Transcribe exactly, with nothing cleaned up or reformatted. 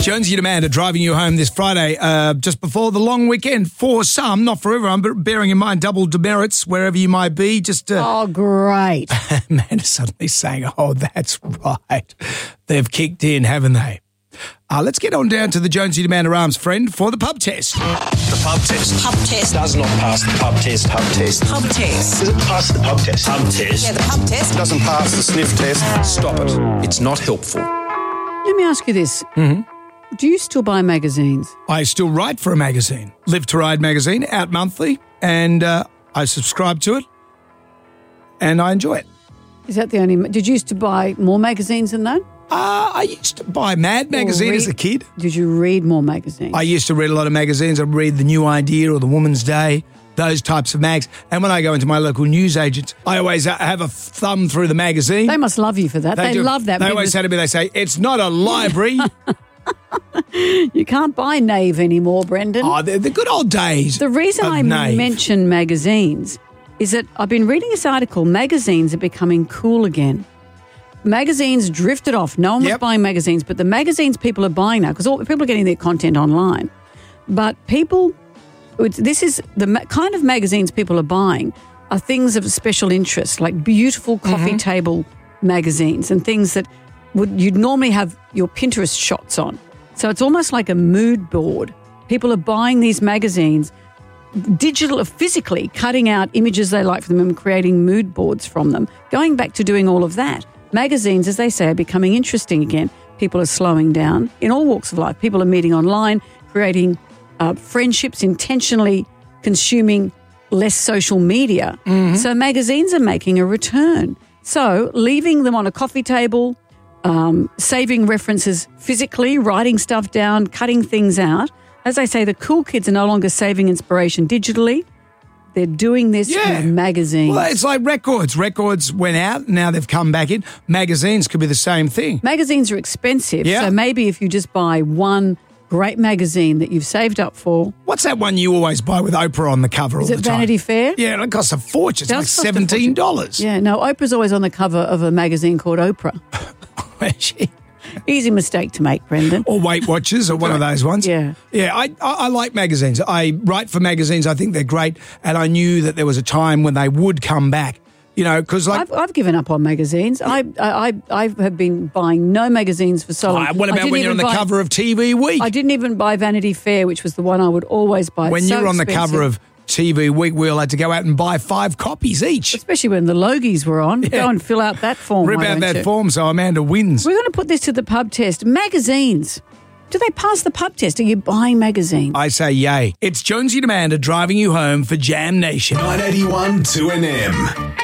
Jonesy and Amanda driving you home this Friday, uh, just before the long weekend. For some, not for everyone, but bearing in mind double demerits wherever you might be. Just uh, Oh, great. Amanda's suddenly saying, oh, that's right. They've kicked in, haven't they? Uh, let's get on down to the Jonesy and Amanda Arms friend for the pub test. The pub test. Pub test. Does not pass the pub test. Pub test. Pub test. Does it pass the pub test? Pub test. Yeah, the pub test. Doesn't pass the sniff test. Stop it. It's not helpful. Let me ask you this. Mm-hmm. Do you still buy magazines? I still write for a magazine, Live to Ride magazine, out monthly, and uh, I subscribe to it, and I enjoy it. Is that the only... Did you used to buy more magazines than that? Uh, I used to buy Mad magazine read- as a kid. Did you read more magazines? I used to read a lot of magazines. I'd read The New Idea or The Woman's Day, those types of mags. And when I go into my local newsagents, I always uh, have a thumb through the magazine. They must love you for that. They, do. love that. They always say to me, they say, it's not a library. You can't buy Nave anymore, Brendan. Oh, the, the good old days. The reason of I Nave. mention magazines is that I've been reading this article, magazines are becoming cool again. Magazines drifted off. No one was Yep. buying magazines, but the magazines people are buying now, because people are getting their content online. But people, it's, this is the ma- kind of magazines people are buying are things of special interest, like beautiful coffee Mm-hmm. table magazines and things that would you'd normally have your Pinterest shots on. So it's almost like a mood board. People are buying these magazines, digital or physically cutting out images they like from them and creating mood boards from them, going back to doing all of that. Magazines, as they say, are becoming interesting again. People are slowing down in all walks of life. People are meeting online, creating uh, friendships, intentionally consuming less social media. Mm-hmm. So magazines are making a return. So leaving them on a coffee table, um, saving references physically, writing stuff down, cutting things out. As I say, the cool kids are no longer saving inspiration digitally. They're doing this Yeah. with magazines. Well, it's like records. Records went out, now they've come back in. Magazines could be the same thing. Magazines are expensive, Yeah. so maybe if you just buy one great magazine that you've saved up for. What's that one you always buy with Oprah on the cover all Is the it time? Vanity Fair? Yeah, it costs a fortune. It's Does like cost a fortune. seventeen dollars. Yeah, no, Oprah's always on the cover of a magazine called Oprah. Easy mistake to make, Brendan. Or Weight Watchers or one of those ones. Yeah. Yeah, I, I, I like magazines. I write for magazines. I think they're great. And I knew that there was a time when they would come back. You know, because like... I've, I've given up on magazines. I, I I I have been buying no magazines for so long. Oh, what I about didn't when you're on even the buy- cover of T V Week? I didn't even buy Vanity Fair, which was the one I would always buy. when It's so you're on the expensive. cover of T V Week, we all had to go out and buy five copies each. Especially when the Logies were on. Go and fill out that form. Rip why out don't that you? form so Amanda wins. We're going to put this to the pub test. Magazines. Do they pass the pub test? Are you buying magazines? I say yay. It's Jonesy and Amanda driving you home for Jam Nation. nine eighty-one two N M.